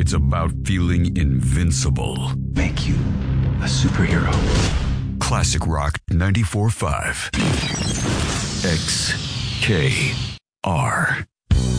It's about feeling invincible. Make you a superhero. Classic Rock 94.5. XKR.